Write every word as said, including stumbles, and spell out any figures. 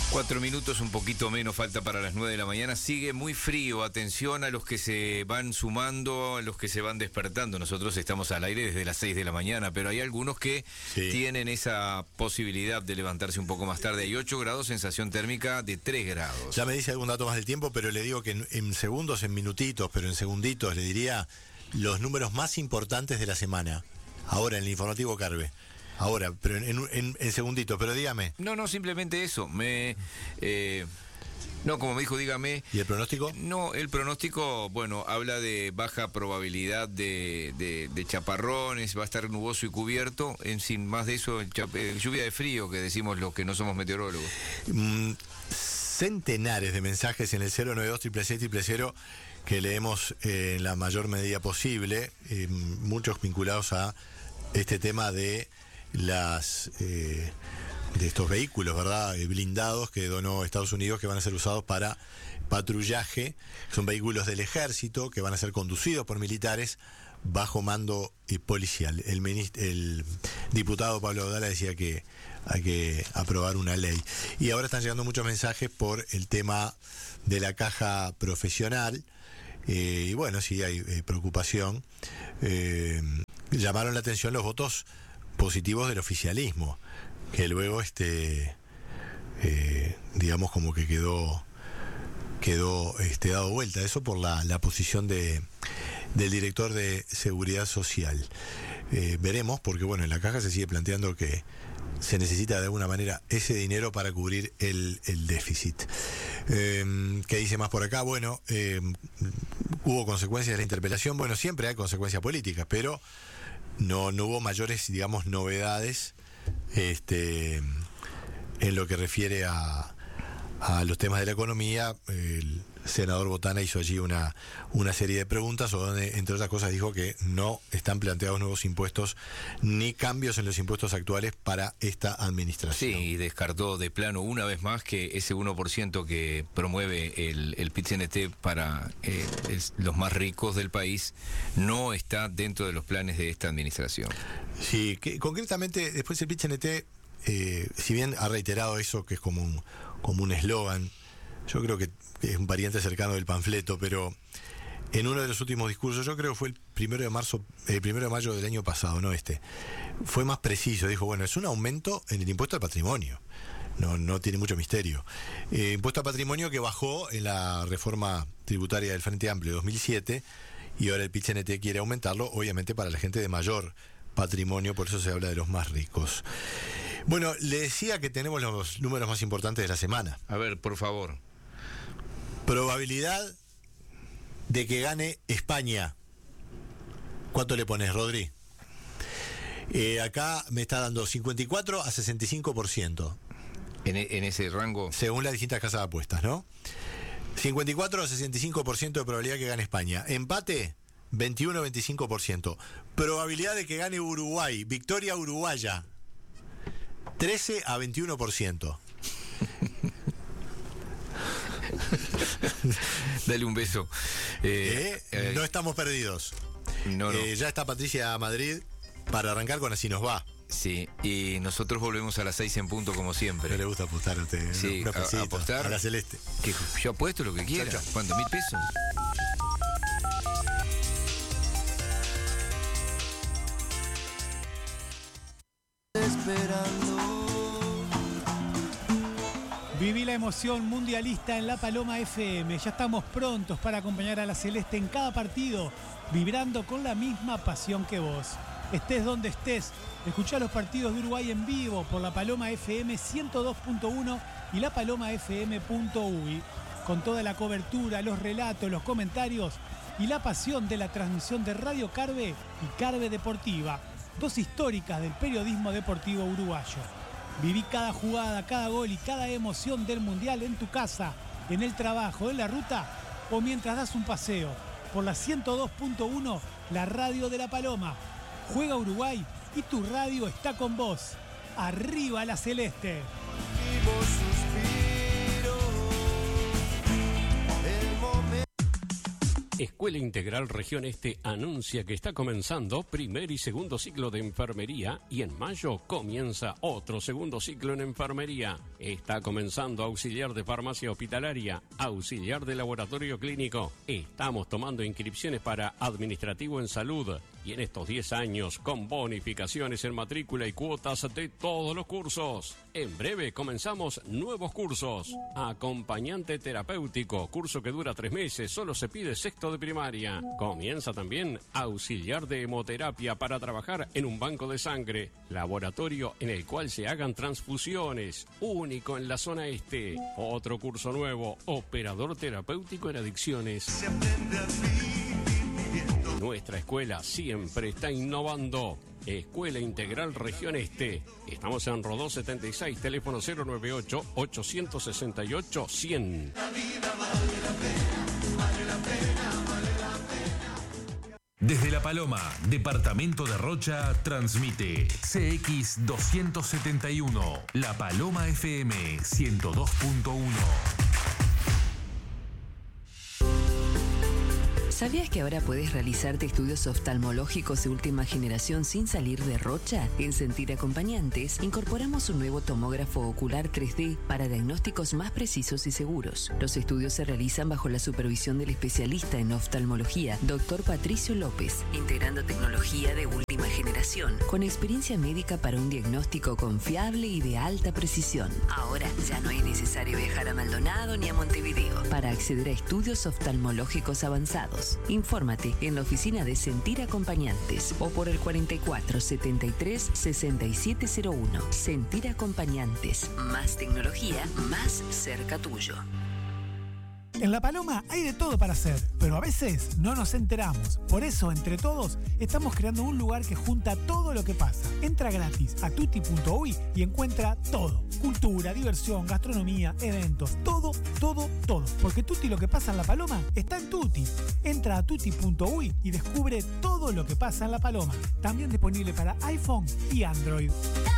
Cuatro minutos, un poquito menos, falta para las nueve de la mañana. Sigue muy frío. Atención a los que se van sumando, a los que se van despertando. Nosotros estamos al aire desde las seis de la mañana, pero hay algunos que sí tienen esa posibilidad de levantarse un poco más tarde. Hay ocho grados, sensación térmica de tres grados. Ya me dice algún dato más del tiempo, pero le digo que en, en segundos, en minutitos, pero en segunditos, le diría los números más importantes de la semana. Ahora, en el informativo Carve. Ahora, pero en, en, en segunditos, pero dígame. No, no, simplemente eso. Me, eh, no, como me dijo, dígame. ¿Y el pronóstico? No, el pronóstico, bueno, habla de baja probabilidad de, de, de chaparrones, va a estar nuboso y cubierto. En sin más de eso, chap, eh, lluvia de frío, que decimos los que no somos meteorólogos. Mm, centenares de mensajes en el cero nueve dos, seis seis seis cero que leemos eh, en la mayor medida posible, eh, muchos vinculados a este tema de las eh, de estos vehículos, ¿verdad? Eh, blindados que donó Estados Unidos, que van a ser usados para patrullaje. Son vehículos del ejército que van a ser conducidos por militares bajo mando eh, policial. El, minist- el diputado Pablo Audala decía que hay que aprobar una ley. Y ahora están llegando muchos mensajes por el tema de la caja profesional. Eh, y bueno, sí hay eh, preocupación. Eh, llamaron la atención los votos positivos del oficialismo, que luego este eh, digamos como que quedó quedó este dado vuelta, eso por la, la posición de del director de Seguridad Social. Eh, veremos, porque bueno, en la caja se sigue planteando que se necesita de alguna manera ese dinero para cubrir el, el déficit. Eh, ¿Qué dice más por acá? Bueno, eh, hubo consecuencias de la interpelación. Bueno, siempre hay consecuencias políticas, pero no, no hubo mayores, digamos, novedades este, en lo que refiere a, a los temas de la economía. El senador Botana hizo allí una, una serie de preguntas, donde, entre otras cosas, dijo que no están planteados nuevos impuestos ni cambios en los impuestos actuales para esta administración. Sí, y descartó de plano una vez más que ese uno por ciento que promueve el, el P I T C N T para eh, es, los más ricos del país no está dentro de los planes de esta administración. Sí, que concretamente después el P I T C N T, eh, si bien ha reiterado eso que es como un como un eslogan, yo creo que es un pariente cercano del panfleto, pero en uno de los últimos discursos, yo creo que fue el primero de marzo, el primero de mayo del año pasado, no este, fue más preciso, dijo, bueno, es un aumento en el impuesto al patrimonio, no, no tiene mucho misterio. Eh, impuesto al patrimonio que bajó en la reforma tributaria del Frente Amplio de dos mil siete, y ahora el P I T C N T quiere aumentarlo, obviamente para la gente de mayor patrimonio, por eso se habla de los más ricos. Bueno, le decía que tenemos los números más importantes de la semana. A ver, por favor. Probabilidad de que gane España. ¿Cuánto le pones, Rodri? Eh, acá me está dando cincuenta y cuatro a sesenta y cinco por ciento. En, en ese rango. Según las distintas casas de apuestas, ¿no? cincuenta y cuatro a sesenta y cinco por ciento de probabilidad que gane España. Empate, veintiuno a veinticinco por ciento. Probabilidad de que gane Uruguay. Victoria uruguaya. trece a veintiuno por ciento. Dale un beso. Eh, eh, eh, no estamos perdidos. No, no. Eh, ya está Patricia Madrid para arrancar con Así Nos Va. Sí, y nosotros volvemos a las seis en punto como siempre. No le gusta apostar a usted. Sí, una a, a apostar. A la celeste. Que yo apuesto lo que quiera. Chau, chau. ¿Cuánto? ¿Mil pesos? Esperando. Viví la emoción mundialista en La Paloma F M. Ya estamos prontos para acompañar a la Celeste en cada partido, vibrando con la misma pasión que vos. Estés donde estés, escuchá los partidos de Uruguay en vivo por La Paloma F M ciento dos punto uno y la paloma f m punto u y, con toda la cobertura, los relatos, los comentarios y la pasión de la transmisión de Radio Carve y Carve Deportiva, dos históricas del periodismo deportivo uruguayo. Viví cada jugada, cada gol y cada emoción del Mundial en tu casa, en el trabajo, en la ruta o mientras das un paseo. Por la ciento dos punto uno, la radio de La Paloma. Juega Uruguay y tu radio está con vos. ¡Arriba la Celeste! Escuela Integral Región Este anuncia que está comenzando primer y segundo ciclo de enfermería y en mayo comienza otro segundo ciclo en enfermería. Está comenzando auxiliar de farmacia hospitalaria, auxiliar de laboratorio clínico. Estamos tomando inscripciones para administrativo en salud y en estos diez años con bonificaciones en matrícula y cuotas de todos los cursos. En breve comenzamos nuevos cursos. Acompañante terapéutico, curso que dura tres meses, solo se pide sexto de primaria. Comienza también auxiliar de hemoterapia para trabajar en un banco de sangre. Laboratorio en el cual se hagan transfusiones, único en la zona este. Otro curso nuevo, operador terapéutico en adicciones. Se aprende a vivir viviendo. Nuestra escuela siempre está innovando. Escuela Integral Región Este. Estamos en Rodó setenta y seis, teléfono cero nueve ocho, ocho seis ocho, cien. La vida vale la pena, vale la pena, vale la pena. Desde La Paloma, departamento de Rocha, transmite C X doscientos setenta y uno, La Paloma F M ciento dos punto uno. ¿Sabías que ahora puedes realizarte estudios oftalmológicos de última generación sin salir de Rocha? En Sentir Acompañantes incorporamos un nuevo tomógrafo ocular tres D para diagnósticos más precisos y seguros. Los estudios se realizan bajo la supervisión del especialista en oftalmología, doctor Patricio López, integrando tecnología de última generación, con experiencia médica para un diagnóstico confiable y de alta precisión. Ahora ya no es necesario viajar a Maldonado ni a Montevideo para acceder a estudios oftalmológicos avanzados. Infórmate en la oficina de Sentir Acompañantes o por el cuarenta y cuatro, setenta y tres, sesenta y siete cero uno. Sentir Acompañantes. Más tecnología, más cerca tuyo. En La Paloma hay de todo para hacer, pero a veces no nos enteramos. Por eso, entre todos, estamos creando un lugar que junta todo lo que pasa. Entra gratis a tutti punto uy y encuentra todo. Cultura, diversión, gastronomía, eventos, todo, todo, todo. Porque Tutti lo que pasa en La Paloma está en Tutti. Entra a tutti punto uy y descubre todo lo que pasa en La Paloma. También disponible para iPhone y Android.